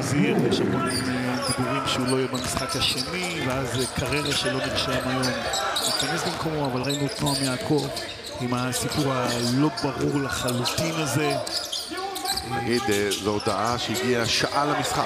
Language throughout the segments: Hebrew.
חזיר, יש המון דיבורים שהוא לא יהיה במשחק השני, ואז קריירה שלא נרשם היום ניכנס במקומו, אבל ראינו את נועם יעקב עם הסיפור הלא ברור לחלוטין הזה. נגיד, זו הודעה שהגיעה שעה למשחק.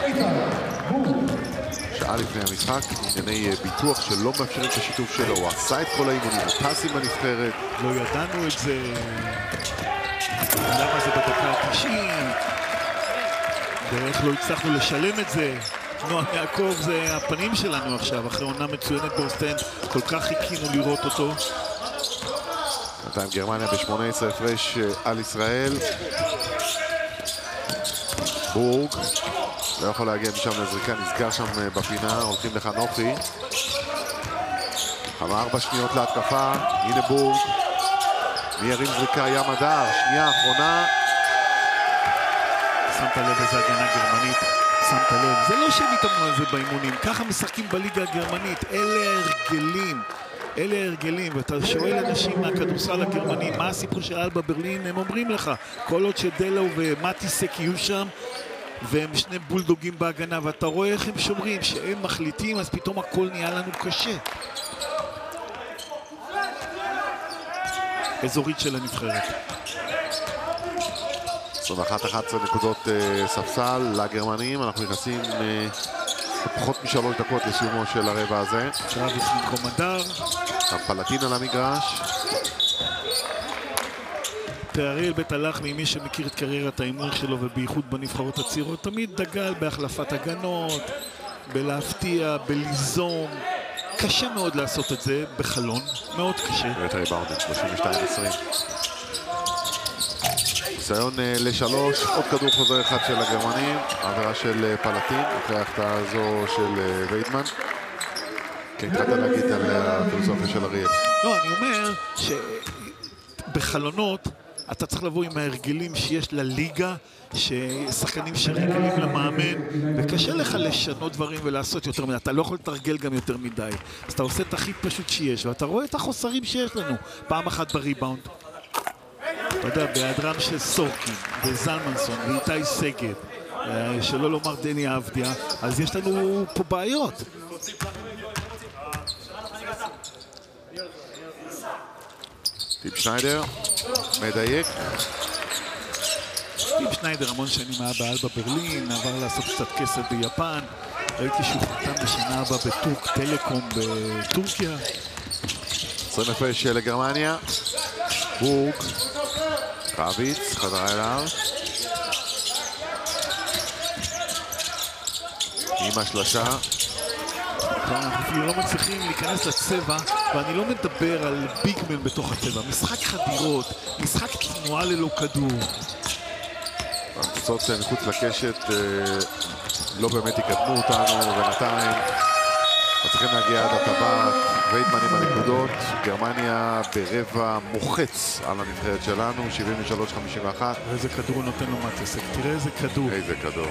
שעה לפני המשחק, ענייני ביטוח שלא מאפשרים את השיתוף שלו. הוא עשה את כל האימונים, הוא טס עם הנבחרת. לא ידענו את זה. למה זה בדקה ה-90? ואיך לא הצלחנו לשלם את זה. נועם יעקב זה הפנים שלנו עכשיו, אחרי עונה מצוינת באוסטנד, כל כך חיכינו לראות אותו. בינתיים גרמניה ב-18 הפרש על ישראל. בורג לא יכול להגיע משם לזריקה, נסגר שם בפינה, הולכים לחנוכי. 4 שניות להתקפה, הנה בורג. מי ירים זריקה? ים הדר, שנייה אחרונה. שמת לב איזה הגנה גרמנית, שמת לב. זה לא שהם התאמנו על זה באימונים, ככה משחקים בליגה הגרמנית, אלה הרגלים, ואתה שואל אנשים מהכדורסל הגרמני, מה הסיפור של אלבה ברלין, הם אומרים לך, כל עוד שדלו ומטיסק יהיו שם, והם שני בולדוגים בהגנה, ואתה רואה איך הם שומרים, שהם מחליטים, אז פתאום הכל נהיה לנו קשה. אזורית של הנבחרת. 21-11 נקודות ספסל לגרמנים, אנחנו נכנסים פחות מ3 דקות לסיומו של הרבע הזה. עכשיו יש במקום הדר. פלטין על המגרש. אריאל בית הלחמי, מי שמכיר את קריירת האימון שלו ובייחוד בנבחרות הצעירות, תמיד דגל בהחלפת הגנות, בלהפתיע, בליזום. קשה מאוד לעשות את זה בחלון, מאוד קשה. ואת ריבאונדים, 32-20. ניסיון ל3, עוד כדור חוזר אחד של הגרמנים, העבירה של פלטין, אחרי ההחטאה הזו של ויידמן. כן, התחלת להגיד על הפילוסופיה של אריאל. לא, אני אומר שבחלונות אתה צריך לבוא עם ההרגלים שיש לליגה, ששחקנים שרגילים למאמן, וקשה לך לשנות דברים ולעשות יותר מדי. אתה לא יכול לתרגל גם יותר מדי. אז אתה עושה את הכי פשוט שיש, ואתה רואה את החוסרים שיש לנו. פעם אחת בריבאונד. אתה יודע, בהיעדרם של סורקין, וזלמנסון, ואיתי סגד, שלא לומר דני אבדיה, אז יש לנו פה בעיות. טיפ שניידר, מדייק. טיפ שניידר המון שנים היה באלבה ברלין, עבר לעשות קצת כסף ביפן. ראיתי שהוא חתם בשנה הבאה בטורק טלקום בטורקיה. 20 הפרש לגרמניה. בורג. רביץ, חזרה אליו. עם השלשה. אנחנו אפילו לא מצליחים להיכנס לצבע, ואני לא מדבר על ביגמן בתוך הצבע. משחק חדירות, משחק תנועה ללא כדור. התוצאות מחוץ לקשת לא באמת יקדמו אותנו, ובינתיים צריכים להגיע עד הטבעת. ויידמן עם הנקודות, גרמניה ברבע מוחץ על הנבחרת שלנו, 73-51. ואיזה כדור נותן לו מטיסק, תראה איזה כדור. איזה כדור.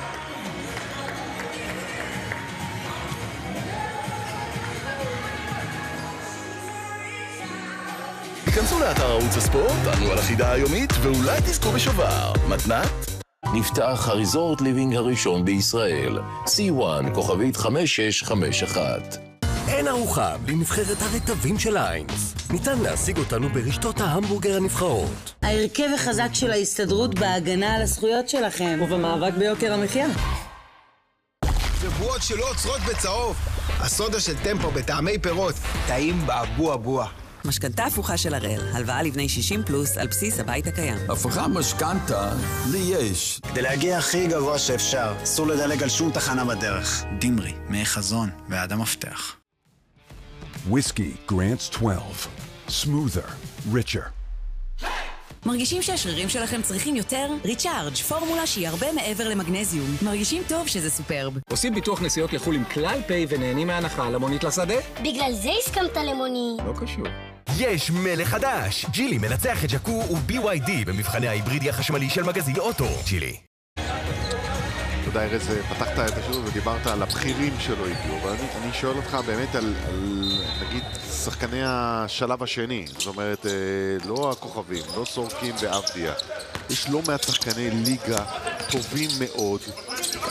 היכנסו לאתר ערוץ הספורט, ענו על החידה היומית, ואולי תזכו בשובר. מתנת? נפתח הריזורט ליבינג הראשון בישראל. C1 כוכבית 5651. אין ארוחה בלי נבחרת הרטבים של איינס. ניתן להשיג אותנו ברשתות ההמבורגר הנבחרות. ההרכב החזק של ההסתדרות בהגנה על הזכויות שלכם ובמאבק ביוקר המחיה. זה בועות שלא עוצרות בצהוב. הסודה של טמפו בטעמי פירות. טעים באבו אבוה. משכנתה הפוכה של הראל, הלוואה לבני 60 פלוס על בסיס הבית הקיים. הפוכה משכנתה, לי יש. כדי להגיע הכי גבוה שאפשר, אסור לדלג על שום תחנה בדרך. דימרי, מי חזון ועד המפתח. Whiskey Grants 12. Smoother, richer. מרגישים שהשרירים שלכם צריכים יותר? ריצ'ארג', פורמולה שהיא הרבה מעבר למגנזיום. מרגישים טוב שזה סופרב. עושים ביטוח נסיעות לחול עם כלל פיי ונהנים מהנחה על המונית לשדה? בגלל זה הסכמת למוני. לא קשור. יש מלך חדש! ג'ילי מנצח את ג'קו ו-BYD במבחני ההיברידי החשמלי של מגזין אוטו. ג'ילי. תודה ארז, פתחת את השיעור ודיברת על הבכירים שלא הגיעו, ואני שואל אותך באמת על נגיד שחקני השלב השני, זאת אומרת לא הכוכבים, לא סורקין ואבדיה, יש לא מעט שחקני ליגה טובים מאוד